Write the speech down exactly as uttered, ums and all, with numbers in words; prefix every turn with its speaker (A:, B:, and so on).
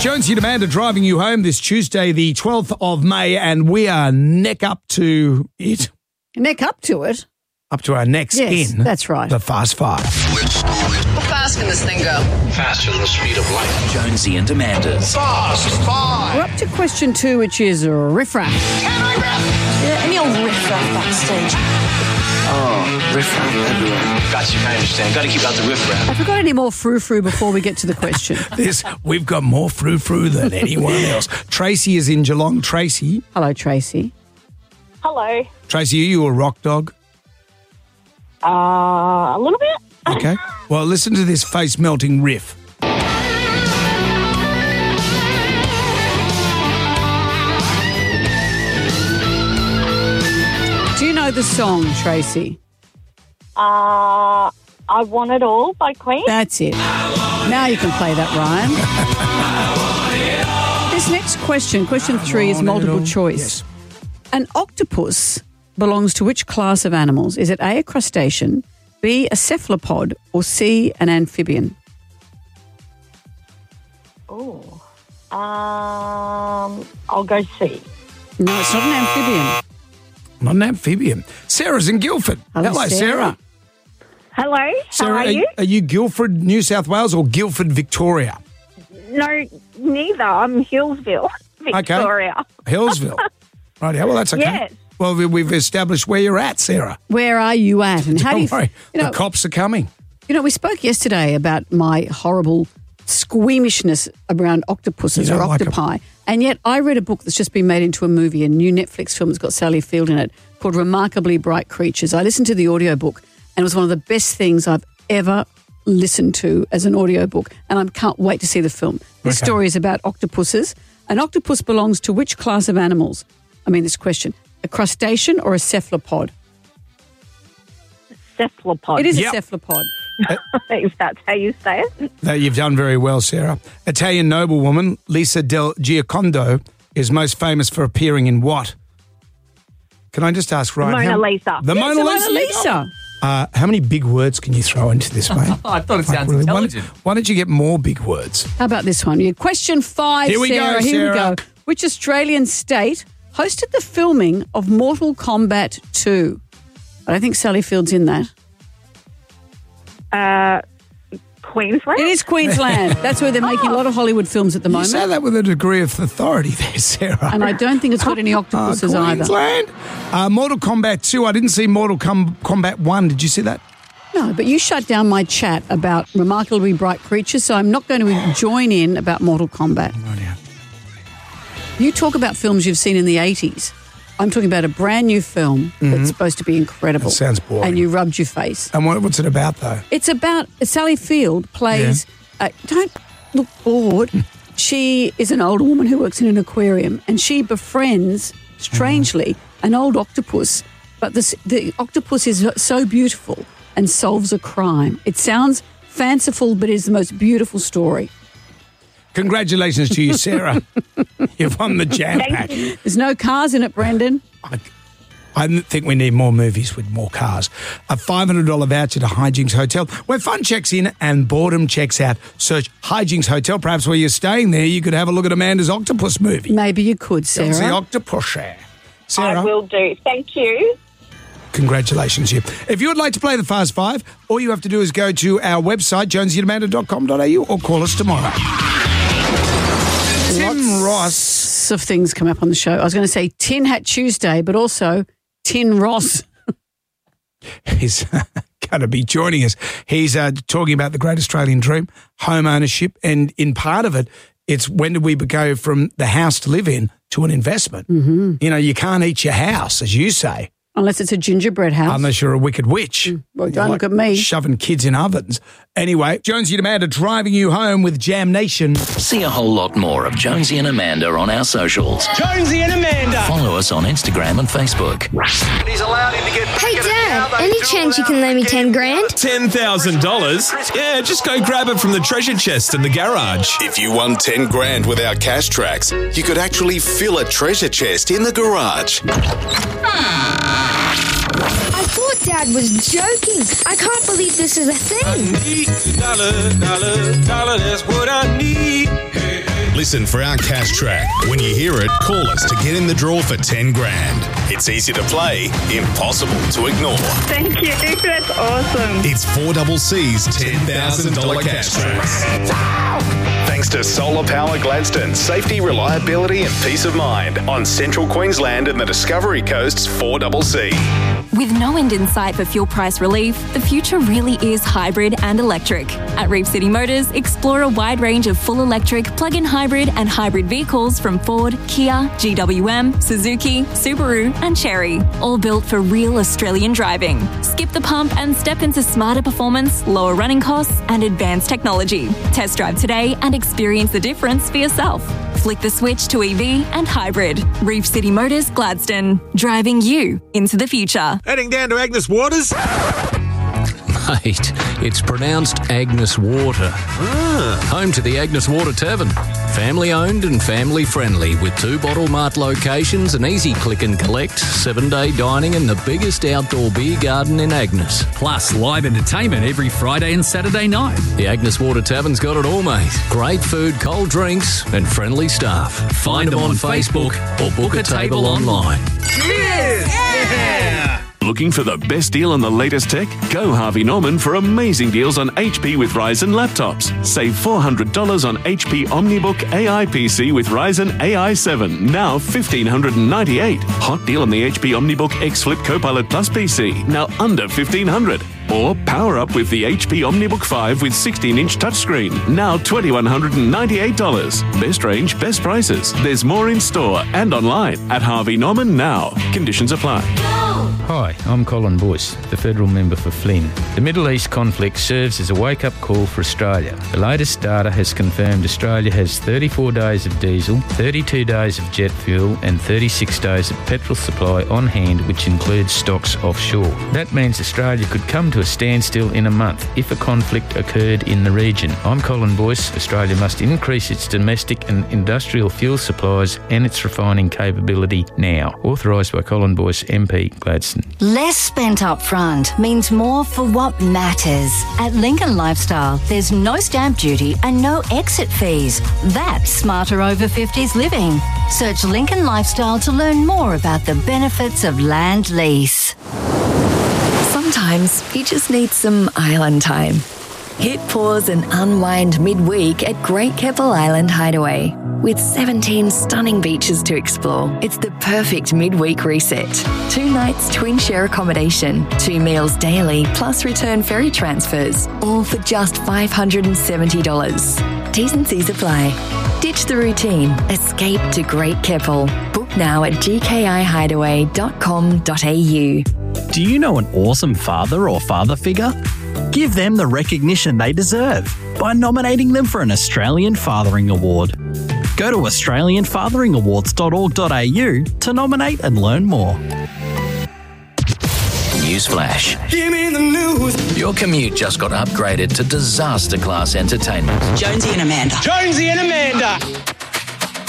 A: Jonesy and Amanda driving you home this Tuesday, the twelfth of May, and we are neck up to it.
B: Neck up to it?
A: Up to our necks
B: yes,
A: in.
B: That's right.
A: The Fast Five.
C: How fast can this thing go?
D: Faster than the speed of light.
E: Jonesy and Amanda's
D: Fast Five.
B: We're up to question two, which is riff-raff.
D: Can I rap?
F: Yeah, any old riff-raff backstage.
G: Oh, riff-raff everywhere.
D: Got you, I understand. Got to keep out the riff-raff.
B: Have we got any more frou-frou before we get to the question?
A: This, we've got more frou-frou than anyone else. Tracy is in Geelong. Tracy.
B: Hello, Tracy.
H: Hello.
A: Tracy, are you a rock dog?
H: Uh, a little bit.
A: Okay. Well, listen to this face-melting riff.
B: Do you know the song, Tracy?
H: Uh, I Want It All by Queen.
B: That's it. Now you can play that, Ryan. This next question, question three, is multiple choice.
A: Yes.
B: An octopus belongs to which class of animals? Is it A, a crustacean, B, a cephalopod, or C, an amphibian?
H: Oh. Um, I'll go C.
B: No, it's not an amphibian.
A: Not an amphibian. Sarah's in Guildford.
B: Hello,
A: Hello,
B: Sarah.
A: Sarah.
H: Hello.
A: Sarah,
H: How are you?
A: Are you Guildford, New South Wales, or Guildford, Victoria?
H: No, neither. I'm Hillsville, Victoria.
A: Okay. Hillsville. Right, yeah, well, that's okay.
H: Yes.
A: Well, we- we've established where you're at, Sarah.
B: Where are you at? And how
A: Don't
B: do you,
A: worry.
B: you know,
A: the cops are coming.
B: You know, we spoke yesterday about my horrible squeamishness around octopuses
A: You
B: or
A: don't like 'em.
B: octopi. And yet I read a book that's just been made into a movie, a new Netflix film that's got Sally Field in it, called Remarkably Bright Creatures. I listened to the audiobook and it was one of the best things I've ever listened to as an audiobook. And I can't wait to see the film. This
A: Okay.
B: story is about octopuses. An octopus belongs to which class of animals? I mean, this question. A crustacean or a cephalopod?
H: Cephalopod.
B: It is
A: Yep.
B: a cephalopod.
H: If that's how you say it.
A: That you've done very well, Sarah. Italian noblewoman Lisa del Giocondo is most famous for appearing in what? Can I just ask, Ryan?
H: Mona
A: how-
H: Lisa.
A: The
B: Yes,
A: Mona
B: the
A: Lisa.
B: Mona Lisa.
A: Uh, how many big words can you throw into this, mate?
E: I thought it
A: Like,
E: sounds
A: really, why,
E: intelligent.
A: why don't you get more big words?
B: How about this one? Yeah, question five,
A: Here we go,
B: Sarah. Here we
A: Sarah.
B: go. Which Australian state hosted the filming of Mortal Kombat two? I don't think Sally Field's in that.
H: Uh, Queensland.
B: It is Queensland. That's where they're making a lot of Hollywood films at the
A: You
B: moment.
A: say that with a degree of authority there, Sarah.
B: And I don't think it's got any
A: Uh,
B: octopuses either.
A: Queensland. Uh, Mortal Kombat two. I didn't see Mortal Com- Kombat one. Did you see that?
B: No, but you shut down my chat about Remarkably Bright Creatures, so I'm not going to join in about Mortal Kombat.
A: Oh, dear.
B: You talk about films you've seen in the eighties. I'm talking about a brand new film that's supposed to be incredible.
A: That sounds boring.
B: And you rubbed your face.
A: And what, what's it about, though?
B: It's about Sally Field plays. Uh, don't look bored. She is an older woman who works in an aquarium, and she befriends, strangely, an old octopus. But this, the octopus is so beautiful and solves a crime. It sounds fanciful, but is the most beautiful story.
A: Congratulations to you, Sarah. You've won the jam
H: Thank
A: pack.
H: you.
B: There's no cars in it, Brendan.
A: I, I think we need more movies with more cars. A five hundred dollars voucher to Hijinks Hotel, where fun checks in and boredom checks out. Search Hijinks Hotel. Perhaps while you're staying there, you could have a look at Amanda's Octopus movie.
B: Maybe you could,
A: See
B: Sarah.
A: Octopus there. Sarah,
H: I will do. Thank you.
A: congratulations to you. If you would like to play the Fast Five, all you have to do is go to our website, jonesy and amanda dot com dot a u, or call us tomorrow. Tim Ross.
B: Lots of things come up on the show. I was going to say Tin Hat Tuesday, but also Tin Ross.
A: He's going to be joining us. He's uh, talking about the great Australian dream, home ownership, and in part of it, it's when did we go from the house to live in to an investment? Mm-hmm. You know, you can't eat your house, as you say,
B: Unless it's a gingerbread house.
A: unless you're a wicked witch.
B: Well, don't
A: You're
B: look at me.
A: Shoving kids in ovens. Anyway, Jonesy and Amanda driving you home with Jam Nation.
E: See a whole lot more of Jonesy and Amanda on our socials.
D: Jonesy and Amanda.
E: Follow us on Instagram and Facebook.
D: He's allowed him to get.
I: Hey, Dad, any chance you can lend me ten grand?
J: ten thousand dollars? Yeah, just go grab it from the treasure chest in the garage.
K: If you won ten grand without cash tracks, you could actually fill a treasure chest in the garage.
I: I thought Dad was joking. I can't believe this is a thing.
J: Dollar, dollar, dollar, that's what I need.
K: listen for our cash track. When you hear it, call us to get in the draw for ten grand. It's easy to play, impossible to ignore.
H: Thank you. That's awesome.
K: It's four C C's ten thousand dollars cash track. Thanks to Solar Power Gladstone, safety, reliability and peace of mind on Central Queensland and the Discovery Coast's four C C.
L: With no end in sight for fuel price relief, the future really is hybrid and electric. At Reef City Motors, explore a wide range of full electric, plug-in hybrid and hybrid vehicles from Ford, Kia, G W M, Suzuki, Subaru and Chery, all built for real Australian driving. Skip the pump and step into smarter performance, lower running costs and advanced technology. Test drive today and experience the difference for yourself. Flick the switch to E V and hybrid. Reef City Motors Gladstone, driving you into the future.
J: Heading down to Agnes Waters?
M: Mate, it's pronounced Agnes Water.
J: Ah.
M: Home to the Agnes Water Tavern. Family owned and family friendly with two Bottle Mart locations, an easy click and collect, seven day dining and the biggest outdoor beer garden in Agnes.
N: Plus live entertainment every Friday and Saturday night.
M: The Agnes Water Tavern's got it all, mate. Great food, cold drinks and friendly staff. Find, Find them on, on Facebook, Facebook or book, book a table, table online.
J: Cheers! Yeah!
O: Looking for the best deal on the latest tech? Go Harvey Norman for amazing deals on H P with Ryzen laptops. Save four hundred dollars on H P OmniBook A I P C with Ryzen A I seven, now one thousand five hundred ninety-eight dollars. Hot deal on the H P OmniBook X Flip Copilot Plus P C, now under fifteen hundred dollars. Or power up with the H P OmniBook five with sixteen inch touchscreen, now two thousand one hundred ninety-eight dollars. Best range, best prices. There's more in store and online at Harvey Norman now. Conditions apply.
P: Hi, I'm Colin Boyce, the federal member for Flynn. The Middle East conflict serves as a wake-up call for Australia. The latest data has confirmed Australia has thirty-four days of diesel, thirty-two days of jet fuel and thirty-six days of petrol supply on hand, which includes stocks offshore. That means Australia could come to a standstill in a month if a conflict occurred in the region. I'm Colin Boyce. Australia must increase its domestic and industrial fuel supplies and its refining capability now. Authorised by Colin Boyce, M P, Gladstone.
Q: Less spent up front means more for what matters. At Lincoln Lifestyle, there's no stamp duty and no exit fees. That's smarter over fifties living. Search Lincoln Lifestyle to learn more about the benefits of land lease.
R: Sometimes you just need some island time. Hit pause and unwind midweek at Great Keppel Island Hideaway. With seventeen stunning beaches to explore, it's the perfect midweek reset. Two nights twin share accommodation, two meals daily, plus return ferry transfers, all for just five hundred seventy dollars. T's and C's apply. Ditch the routine. Escape to Great Keppel. Book now at g k i hideaway dot com dot a u.
S: Do you know an awesome father or father figure? Give them the recognition they deserve by nominating them for an Australian Fathering Award. Go to australian fathering awards dot org dot a u to nominate and learn more.
E: Newsflash.
D: Give me the news.
E: Your commute just got upgraded to disaster class entertainment.
T: Jonesy and Amanda.
D: Jonesy and Amanda.